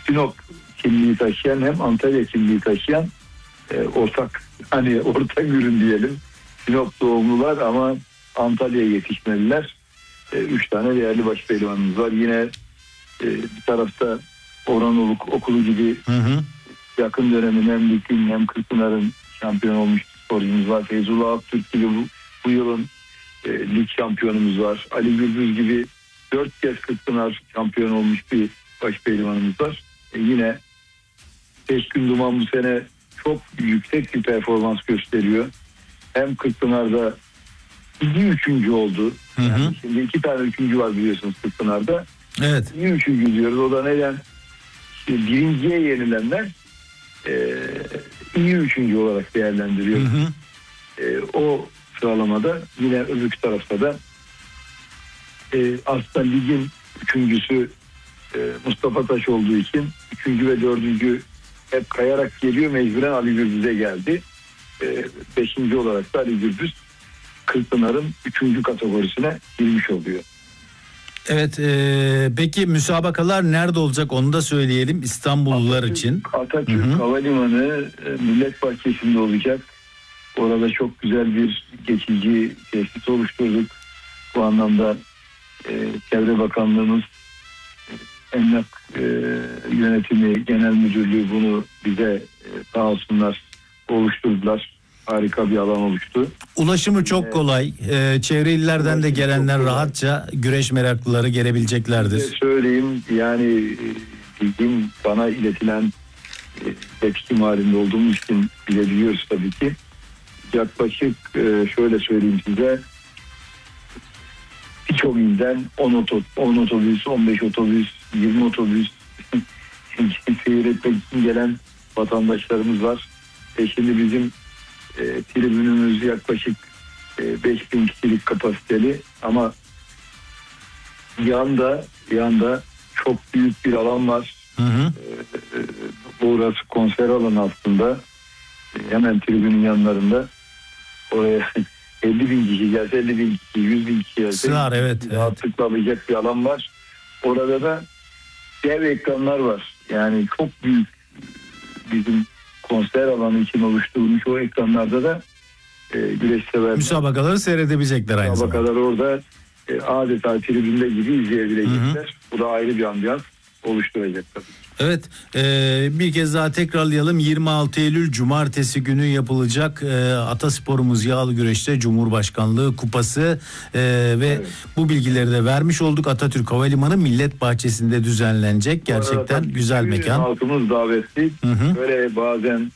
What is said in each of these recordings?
Sinop kimliği taşıyan hem Antalya kimliği taşıyan ortak ürün diyelim. Sinop doğumlular ama Antalya'ya yetişmeliler. 3 tane değerli başpehlivanımız var. Yine bir tarafta Orhan Okulu gibi yakın dönemin hem Lig'in hem Kırkpınar'ın şampiyon olmuş sporcumuz var. Feyzullah Aktürk gibi bu yılın lig şampiyonumuz var. Ali Gürbüz gibi 4 kez Kırkpınar şampiyon olmuş bir başpehlivanımız var. Yine Seçkin Duman bu sene çok yüksek bir performans gösteriyor. Hem Kırkpınar'da iyi üçüncü oldu. Yani şimdi 2 tane üçüncü var biliyorsunuz Kırkpınar'da. Evet. İyi üçüncü diyoruz. O da neden? İşte birinciye yenilenler iyi üçüncü olarak değerlendiriyoruz. O sıralamada yine öbür tarafta da aslında ligin üçüncüsü Mustafa Taş olduğu için üçüncü ve dördüncü hep kayarak geliyor. Mecburen Ali Gürbüz'e geldi. Beşinci olarak da Ali Gürbüz Kırkpınar'ın 3. kategorisine girmiş oluyor. Evet, peki müsabakalar nerede olacak onu da söyleyelim İstanbullular için. Atatürk Havalimanı Millet Bahçesi'nde olacak. Orada çok güzel bir geçici tesis oluşturduk. Bu anlamda Çevre Bakanlığımız, Emlak Yönetimi Genel Müdürlüğü bunu bize sağ olsunlar oluşturdular. Harika bir alan oluştu. Ulaşımı çok kolay. Çevre illerden de gelenler rahatça güreş meraklıları gelebileceklerdir. Söyleyeyim yani bildiğim bana iletilen tepkim halinde olduğumuz için bilebiliyoruz tabii ki. Yaklaşık şöyle söyleyeyim size, birçok ilden 10 otobüs, 15 otobüs, 20 otobüs seyretmek için gelen vatandaşlarımız var. Şimdi bizim tribünümüz yaklaşık 5000 kişilik kapasiteli ama yanda çok büyük bir alan var. Burası konser alanı aslında. Hemen tribünün yanlarında. Oraya 50.000 kişi gelse 50.000 kişi, 100.000 kişi gelse sığar, evet. rahatlıkla alacak bir alan var. Orada da dev ekranlar var. Yani çok büyük bizim konser alanı için oluşturulmuş o ekranlarda da güreş severler müsabakaları seyredebilecekler aynı zamanda. Müsabakaları orada adeta tribünde gibi izleyebilecekler. Bu da ayrı bir ambiyans oluşturacak tabii. Evet, bir kez daha tekrarlayalım. 26 Eylül Cumartesi günü yapılacak Atasporumuz Yağlı Güreş'te Cumhurbaşkanlığı Kupası ve bu bilgileri de vermiş olduk. Atatürk Havalimanı Millet Bahçesi'nde düzenlenecek. Gerçekten güzel mekan. Halkımız davetli. Böyle bazen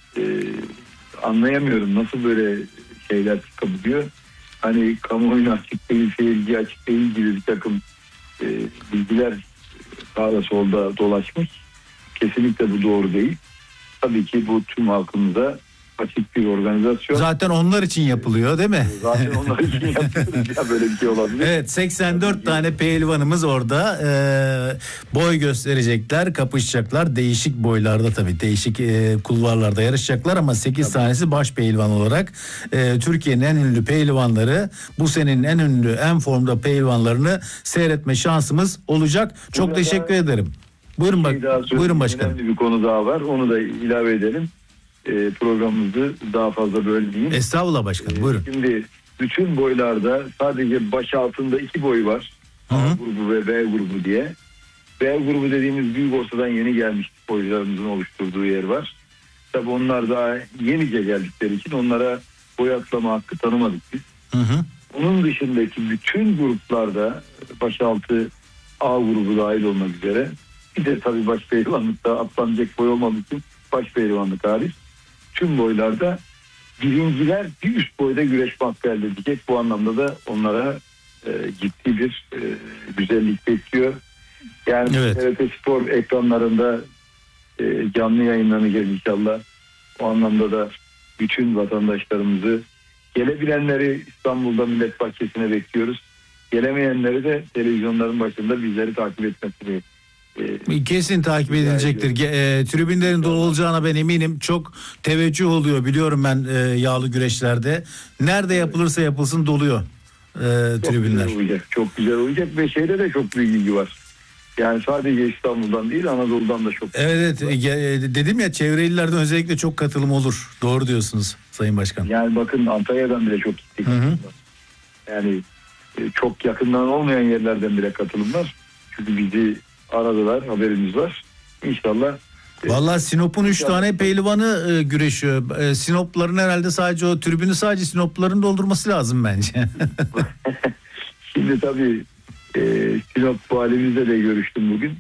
anlayamıyorum nasıl böyle şeyler çıkabiliyor. Hani kamuoyuna açık değil, seyirciye açık değil gibi bir takım bilgiler sağda solda dolaşmış. Kesinlikle bu doğru değil. Tabii ki bu tüm halkımıza açık bir organizasyon. Zaten onlar için yapılıyor değil mi? Zaten onlar için yapıyoruz ya, böyle bir şey olabilir. Evet, 84 tane pehlivanımız orada boy gösterecekler, kapışacaklar. Değişik boylarda tabii, değişik kulvarlarda yarışacaklar ama 8 tanesi baş pehlivan olarak Türkiye'nin en ünlü pehlivanları, bu senenin en ünlü, en formda pehlivanlarını seyretme şansımız olacak. Çok burada teşekkür ederim. Buyurun buyurun başkanım. Önemli bir konu daha var. Onu da ilave edelim. Programımızı daha fazla bölmeyeyim. Estağfurullah başkanım, buyurun. Şimdi bütün boylarda sadece baş altında 2 boy var. A grubu ve B grubu diye. B grubu dediğimiz büyük ortadan yeni gelmiş boycularımızın oluşturduğu yer var. Tabii onlar daha yenice geldikleri için onlara boy atlama hakkı tanımadık biz. Onun dışındaki bütün gruplarda başaltı A grubu dahil olmak üzere, bir de tabii baş pehlivanlıkta atlanacak boy olmadığı için baş pehlivanlık hariç tüm boylarda birinciler bir üst boyda güreş hakkı elde edecek. Bu anlamda da onlara ciddi bir güzellik bekliyor. Yani TRT Spor ekranlarında canlı yayınlanacak inşallah. O anlamda da bütün vatandaşlarımızı, gelebilenleri İstanbul'da Millet Bahçesi'ne bekliyoruz. Gelemeyenleri de televizyonların başında bizleri takip etmesini kesin takip edilecektir. Tribünlerin dolu olacağına ben eminim. Çok teveccüh oluyor, biliyorum ben yağlı güreşlerde. Nerede yapılırsa yapılsın doluyor tribünler. Çok güzel olacak ve şeyde de çok büyük ilgi var. Yani sadece İstanbul'dan değil, Anadolu'dan da çok. Evet, dedim ya, çevre illerden özellikle çok katılım olur. Doğru diyorsunuz Sayın Başkan. Yani bakın, Antalya'dan bile çok gittik. Yani çok yakından olmayan yerlerden bile katılım var. Çünkü bizi aradılar, haberimiz var. İnşallah. Vallahi Sinop'un 3 tane pehlivanı güreşiyor. Sinopların herhalde sadece o tribünü sadece Sinopların doldurması lazım bence. Şimdi tabii Sinop valimizle de görüştüm bugün.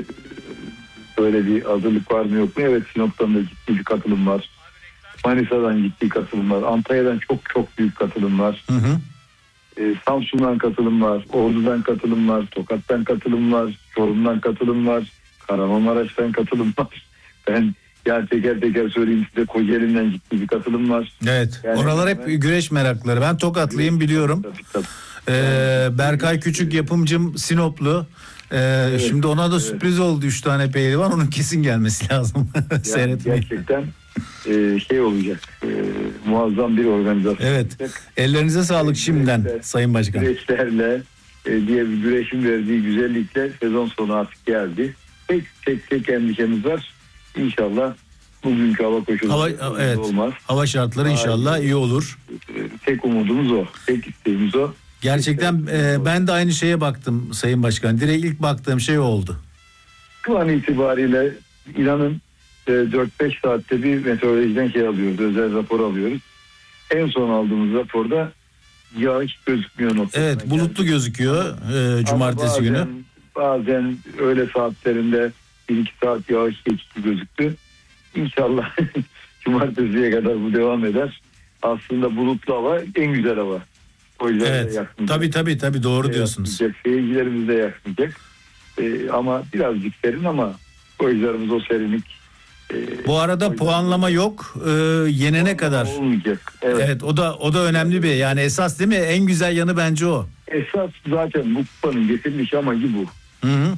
Böyle bir hazırlık var mı yok mu? Evet, Sinop'tan da ciddi bir katılım var. Manisa'dan ciddi katılım var. Antalya'dan çok büyük katılım var. Samsun'dan katılım var. Ordu'dan katılım var. Tokat'tan katılım var. Çorum'dan katılım var. Kahramanmaraş'tan katılım var. Ben yani teker söyleyeyim size, Kocaeli'nden ciddi bir katılım var. Evet. Yani oralar hep güreş merakları. Ben Tokatlıyım, biliyorum. Tabii. Berkay Küçük yapımcım Sinoplu. Evet, şimdi ona da sürpriz oldu, 3 tane pehlivan, onun kesin gelmesi lazım. Yani seyretmeye. Gerçekten olacak. Muazzam bir organizasyon. Evet. Olacak. Ellerinize sağlık şimdiden Sayın Başkan. Güreşlerle diye bir güreşin verdiği güzellikle sezon sonu artık geldi. Tek endişemiz var. İnşallah bugünkü hava koşulları olmaz. Hava şartları inşallah iyi olur. Tek umudumuz o. Tek isteğimiz o. Gerçekten ben de aynı şeye baktım Sayın Başkan. Direkt ilk baktığım şey oldu. Şu an itibariyle inanın 4-5 saatte bir meteorolojiden alıyoruz. Özel rapor alıyoruz. En son aldığımız raporda yağış gözükmüyor. Evet, bulutlu gözüküyor cumartesi günü. Bazen öğle saatlerinde 1-2 saat yağış geçti gözüktü. İnşallah cumartesiye kadar bu devam eder. Aslında bulutlu hava en güzel hava. O yüzden evet. Tabii doğru diyorsunuz. Seyircilerimiz de yakmayacak. Ama birazcık serin, ama oyuncularımız o serinlik. Bu arada puanlama yok. Yenene kadar. Olmayacak. Evet, o da önemli bir, yani esas değil mi? En güzel yanı bence o. Esas zaten bu kupanın getiriliş amacı bu. Hı.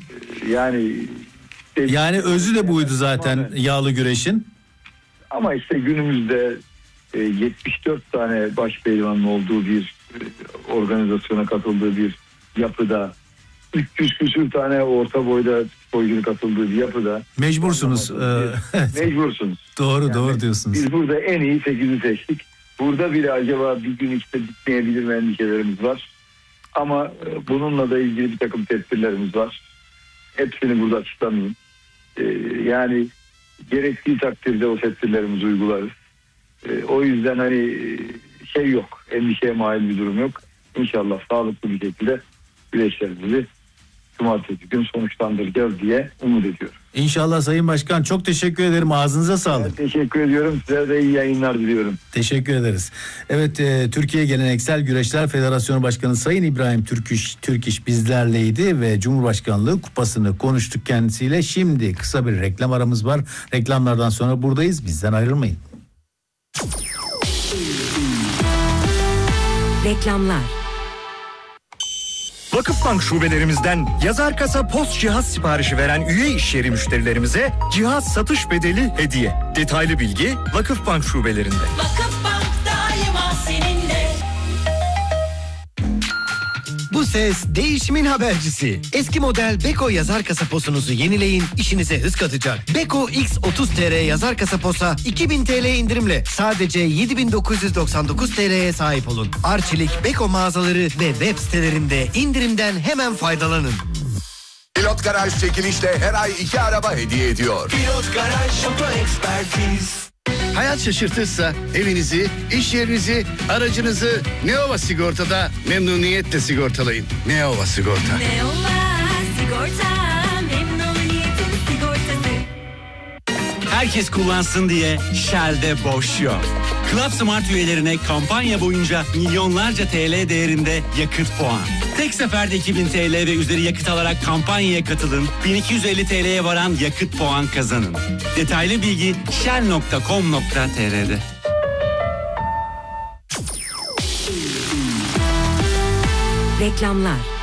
Yani özü de buydu zaten yağlı güreşin. Ama işte günümüzde 74 tane baş pehlivanın olduğu bir organizasyona katıldığı bir yapıda, 300 küsür tane orta boyda sporcunun katıldığı bir yapıda mecbursunuz. Mecbursunuz. Doğru diyorsunuz. Biz burada en iyi 8'i seçtik. Burada bile acaba bir gün işte bitmeyebilir mi endişelerimiz var. Ama bununla da ilgili bir takım tedbirlerimiz var. Hepsini burada açıklamayayım. Yani gerektiği takdirde o tedbirlerimizi uygularız. O yüzden yok. Endişeye mahal bir durum yok. İnşallah sağlıklı bir şekilde güreşlerimizi cumartesi gün sonuçlandıracağız diye umut ediyorum. İnşallah Sayın Başkan, çok teşekkür ederim. Ağzınıza sağlık. Ben teşekkür ediyorum. Size de iyi yayınlar diliyorum. Teşekkür ederiz. Evet, Türkiye Geleneksel Güreşler Federasyonu Başkanı Sayın İbrahim Türkiş bizlerleydi ve Cumhurbaşkanlığı kupasını konuştuk kendisiyle. Şimdi kısa bir reklam aramız var. Reklamlardan sonra buradayız. Bizden ayrılmayın. Reklamlar. Vakıfbank şubelerimizden yazar kasa post cihaz siparişi veren üye iş yeri müşterilerimize cihaz satış bedeli hediye. Detaylı bilgi Vakıfbank şubelerinde. Vakıfbank daima seninle. Bu ses değişimin habercisi. Eski model Beko yazar kasa posunuzu yenileyin, işinize hız katacak. Beko X30 TR yazar kasa posa 2000 TL indirimle sadece 7999 TL'ye sahip olun. Arçelik, Beko mağazaları ve web sitelerinde indirimden hemen faydalanın. Pilot Garaj çekilişle her ay 2 araba hediye ediyor. Pilot Garaj Oto Ekspertiz. Hayat şaşırtırsa evinizi, iş yerinizi, aracınızı Neova Sigorta'da memnuniyetle sigortalayın. Neova Sigorta. Neova Sigorta, memnuniyetin sigortası. Herkes kullansın diye Shell'de boş yok. Club Smart üyelerine kampanya boyunca milyonlarca TL değerinde yakıt puan. Tek seferde 2000 TL ve üzeri yakıt alarak kampanyaya katılın. 1250 TL'ye varan yakıt puan kazanın. Detaylı bilgi shell.com.tr'de. Reklamlar.